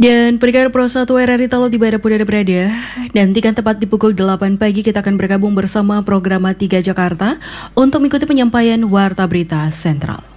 Dan pendengar Pro 1 RRI Talo dimanapun Anda berada, nantikan tepat di pukul 8 pagi kita akan bergabung bersama program 3 Jakarta untuk mengikuti penyampaian Warta Berita Sentral.